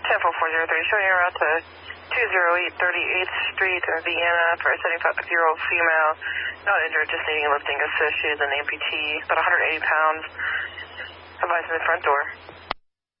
10-4-0-3, showing you out to 208 38th Street, Vienna, for a 75-year-old female, not injured, just needing lifting assist. She is an amputee, about 180 pounds. Advice in the front door.